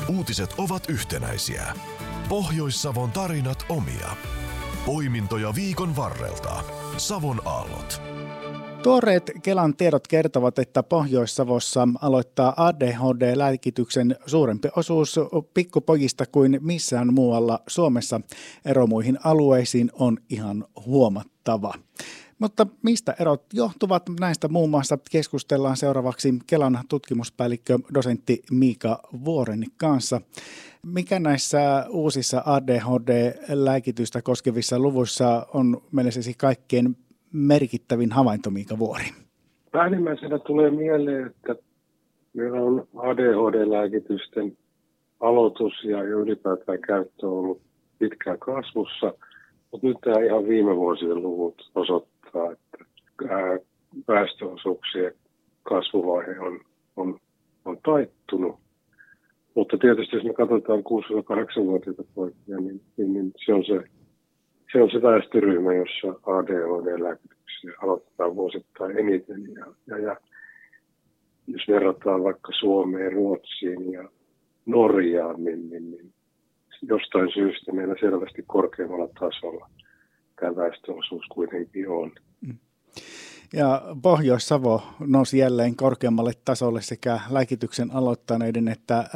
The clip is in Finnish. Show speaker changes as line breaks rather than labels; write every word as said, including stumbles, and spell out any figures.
Uutiset ovat yhtenäisiä. Pohjois-Savon tarinat omia. Poimintoja viikon varrelta. Savon aallot.
Tuoreet Kelan tiedot kertovat, että Pohjois-Savossa aloittaa A D H D-lääkityksen suurempi osuus pikkupojista kuin missään muualla Suomessa. Ero muihin alueisiin on ihan huomattava. Mutta mistä erot johtuvat? Näistä muun muassa keskustellaan seuraavaksi Kelan tutkimuspäällikkö dosentti Miika Vuoren kanssa. Mikä näissä uusissa A D H D-lääkitystä koskevissa luvuissa on mielestäsi kaikkein merkittävin havainto, Miika Vuori?
Päällimmäisenä tulee mieleen, että meillä on A D H D-lääkitysten aloitus ja ylipäätään käyttö on ollut pitkään kasvussa, mutta nyt tämä ihan viime vuosien luvut osoittaa, että väestöosuuksien kasvuvaihe on, on, on taittunut. Mutta tietysti jos me katsotaan kuusi-kahdeksanvuotiaita poikia, niin, niin, niin se on se Se on se väestöryhmä, jossa A D H D-lääkityksiä aloitetaan vuosittain eniten. Ja, ja, ja jos verrataan vaikka Suomeen, Ruotsiin ja Norjaan, niin, niin, niin jostain syystä meillä selvästi korkeammalla tasolla tämä väestöosuus kuitenkin on.
Ja Pohjois-Savo nousi jälleen korkeammalle tasolle sekä lääkityksen aloittaneiden että